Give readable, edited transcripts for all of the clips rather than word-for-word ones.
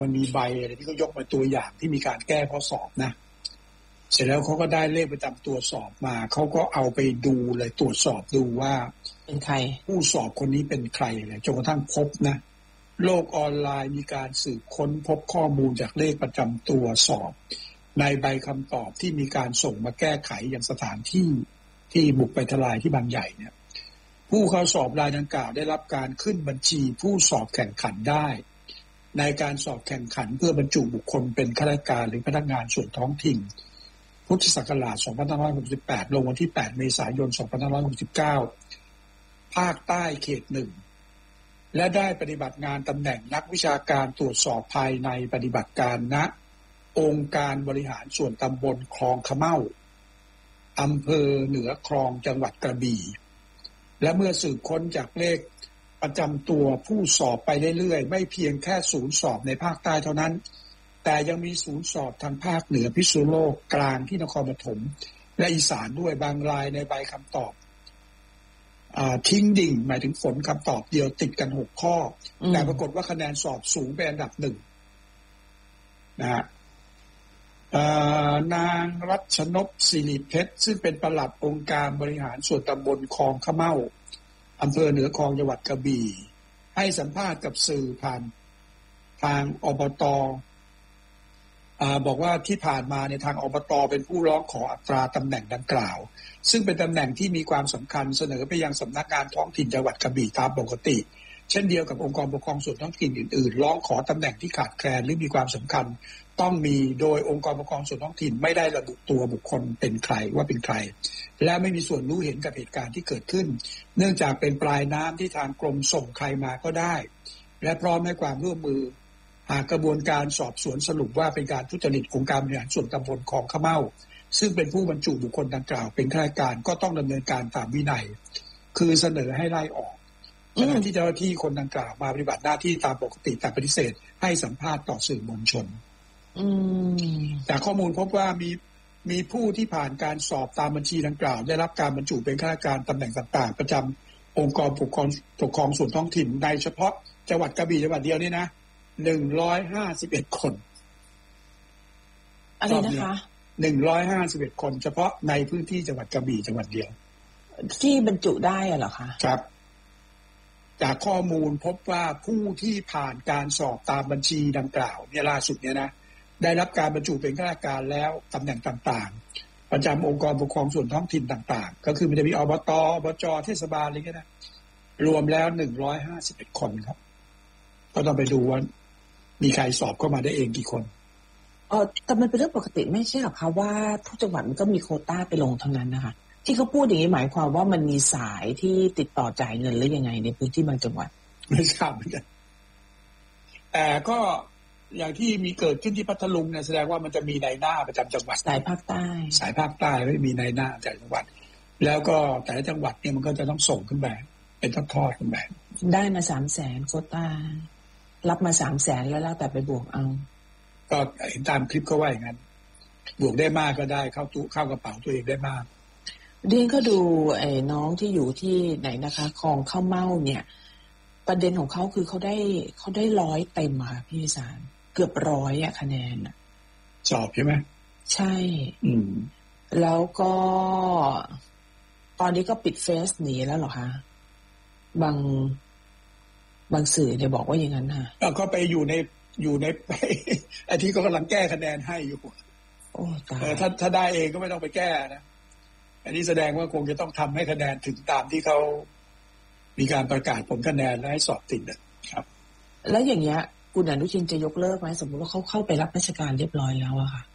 มันมีใบอะไรที่เขายกมาตัวอย่างที่มีการแก้ข้อสอบนะเสร็จแล้วเขาก็ได้เลขประจำตัวสอบมาเขาก็เอาไปดูเลยตรวจสอบดูว่าเป็นใครผู้สอบคนนี้เป็นใครเลยจนกระทั่งพบนะโลกออนไลน์มีการสืบค้นพบข้อมูลจากเลขประจำตัวสอบในใบคำตอบที่มีการส่งมาแก้ไขอย่างสถานที่ที่บุกไปทลายที่บางใหญ่เนี่ยผู้เข้าสอบรายดังกล่าวได้รับการขึ้นบัญชีผู้สอบแข่งขันได้ในการสอบแข่งขันเพื่อบรรจุบุคคลเป็นข้าราชการหรือพนักงานส่วนท้องถิ่นพุทธศักราช2568ลงวันที่8เมษายน2569ภาคใต้เขต 1และได้ปฏิบัติงานตำแหน่งนักวิชาการตรวจสอบภายในปฏิบัติการณองค์การบริหารส่วนตำบลคลองขะเม่าอำเภอเหนือคลองจังหวัดกระบี่และเมื่อสืบค้นจากเลขประจำตัวผู้สอบไปเรื่อยๆไม่เพียงแค่ศูนย์สอบในภาคใต้เท่านั้นแต่ยังมีศูนย์สอบทางภาคเหนือพิษณุโลกกลางที่นครปฐมและอีสานด้วยบางรายในใบคำตอบทิ้งดิ่งหมายถึงผลคำตอบเดียวติดกัน6ข้อแต่ปรากฏว่าคะแนนสอบสูงเป็นอันดับ1นะฮะนางรัชนกศิริเพชรซึ่งเป็นปลัดองค์การบริหารส่วนตำบลคลองขะเม่าอำเภอเหนือคลองจังหวัดกระบี่ให้สัมภาษณ์กับสื่อผ่านทางอบต.บอกว่าที่ผ่านมาในทางอบต.เป็นผู้ร้องขออัตราตำแหน่งดังกล่าวซึ่งเป็นตำแหน่งที่มีความสำคัญเสนอไปยังสำนักงานท้องถิ่นจังหวัดกระบี่ตามปกติเช่นเดียวกับองค์กรปกครองส่วนท้องถิ่นอื่นๆร้องขอตำแหน่งที่ขาดแคลนหรือมีความสำคัญต้องมีโดยองค์กรปกครองส่วนท้องถิ่นไม่ได้ระบุตัวบุคคลเป็นใครว่าเป็นใครและไม่มีส่วนรู้เห็นกับเหตุการณ์ที่เกิดขึ้นเนื่องจากเป็นปลายน้ำที่ทางกรมส่งใครมาก็ได้และพร้อมให้ความร่วมมือหากกระบวนการสอบสวนสรุปว่าเป็นการทุจริตองค์การบริหารส่วนตำบลคลองขะเม่าซึ่งเป็นผู้บรรจุบุคคลดังกล่าวเป็นข้าราชการก็ต้องดำเนินการตามวินัยคือเสนอให้ไล่ออกขณะที่เจ้าหน้าที่คนดังกล่าวมาปฏิบัติหน้าที่ตามปกติแต่ปฏิเสธให้สัมภาษณ์ต่อสื่อมวลชนแต่ข้อมูลพบว่ามีผู้ที่ผ่านการสอบตามบัญชีดังกล่าวได้รับการบรรจุเป็นข้าราชการตำแหน่งต่างๆประจำองค์กรปกครองส่วนท้องถิ่นในเฉพาะจังหวัดกระบี่จังหวัดเดียวนี่นะ151 คนอะไรนะคะ 151 คนเฉพาะในพื้นที่จังหวัดกระบี่จังหวัดเดียวที่บรรจุได้เหรอคะครับจากข้อมูลพบว่าผู้ที่ผ่านการสอบตามบัญชีดังกล่าวเนี่ยล่าสุดเนี่ยนะได้รับการบรรจุเป็นข้าราชการแล้วตำแหน่งต่างๆประจำองค์กรปกครองส่วนท้องถิ่นต่างๆก็คือมันจะมีอบต.อบจ.เทศบาลอะไรก็ได้รวมแล้ว151 คนครับก็ต้องไปดูว่ามีใครสอบเข้ามาได้เองกี่คนแต่มันเป็นเรื่องปกติไม่ใช่หรอคะว่าทุกจังหวัดมันก็มีโควต้าไปลงทั้งนั้นนะคะที่เขาพูดอย่างนี้หมายความว่ามันมีสายที่ติดต่อจ่ายเงินหรือยังไงในพื้นที่บางจังหวัดไม่ทราบเหมือนกันแต่ก็อย่างที่มีเกิดขึ้นที่พัทลุงเนี่ยแสดงว่ามันจะมีนายหน้าประจำจังหวัดสายภาคใต้ไม่มีนายหน้าจากจังหวัดแล้วก็แต่ละจังหวัดเนี่ยมันก็จะต้องส่งขึ้นไปเป็นทอดๆขึ้นไปได้มา300,000โควต้ารับมา300,000แล้วแต่ไปบวกเอาก็เห็นตามคลิปเขาว่าอย่างนั้นบวกได้มากก็ได้เข้ากระเป๋าตัวเองได้มากเรียนก็ดูไอ้น้องที่อยู่ที่ไหนนะคะคลองข้าวเม่าเนี่ยประเด็นของเขาคือเขาได้100เต็มค่ะพี่สารเกือบ100คะแนนสอบใช่ไหมใช่แล้วก็ตอนนี้ก็ปิดเฟซหนีแล้วเหรอคะบางสื่อเนี่ยบอกว่าอย่างนั้นค่ะก็ไปอยู่ในไอ้ที่ก็กำลังแก้คะแนนให้อยู่โอ้ตายถ้าได้เองก็ไม่ต้องไปแก้นะอันนี้แสดงว่าคงจะต้องทำให้คะแนนถึงตามที่เขามีการประกาศผลคะแนนและให้สอบติดนะครับแล้วอย่างเงี้ยคุณอนุชินจะยกเลิกไหมสมมติว่าเขาเข้าไปรับราชการเรียบร้อยแล้วอะค่ะ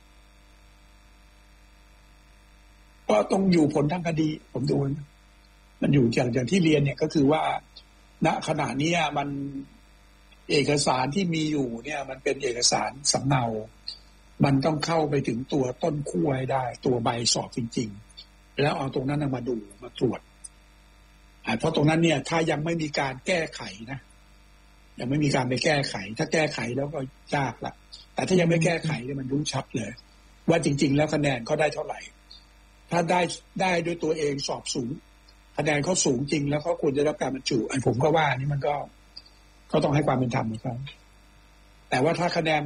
ก็ต้องอยู่ผลทางคดีผมดูมันอยู่อย่างที่เรียนเนี่ยก็คือว่าณขณะนี้มันเอกสารที่มีอยู่เนี่ยมันเป็นเอกสารสำเนามันต้องเข้าไปถึงตัวต้นขั้วให้ได้ตัวใบสอบจริงๆแล้วเอาตรงนั้นมาดูมาตรวจเพราะตรงนั้นเนี่ยถ้ายังไม่มีการแก้ไขนะยังไม่มีการไปแก้ไขถ้าแก้ไขแล้วก็ยากละแต่ถ้ายังไม่แก้ไขเนี่ยมันรู้ชัดเลยว่าจริงๆแล้วคะแนนเขาได้เท่าไหร่ถ้าได้ด้วยตัวเองสอบสูงคะแนนเขาสูงจริงแล้วเขาควรจะรับการบรรจุผมก็ว่านี่มันก็ต้องให้ความเป็นธรรมนะครับแต่ว่าถ้าคะแนน